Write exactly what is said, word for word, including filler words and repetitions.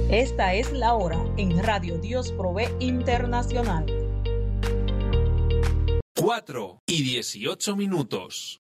Esta es la hora en Radio Dios Provee Internacional. cuatro y dieciocho minutos.